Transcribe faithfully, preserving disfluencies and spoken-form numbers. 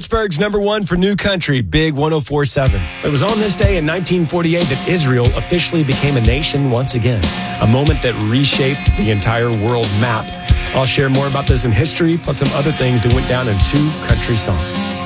Pittsburgh's number one for new country, Big one oh four point seven. It was on this day in nineteen forty-eight that Israel officially became a nation once again, a moment that reshaped the entire world map. I'll share more about this in history, plus some other things that went down in two country songs.